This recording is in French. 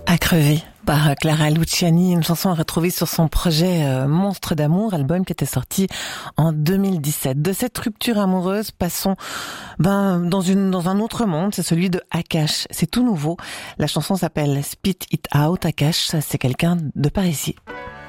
À crever par Clara Luciani, une chanson à retrouver sur son projet Monstre d'amour, album qui était sorti en 2017. De cette rupture amoureuse, passons dans un autre monde, c'est celui de Akash. C'est tout nouveau. La chanson s'appelle Spit It Out. Akash, c'est quelqu'un de par ici.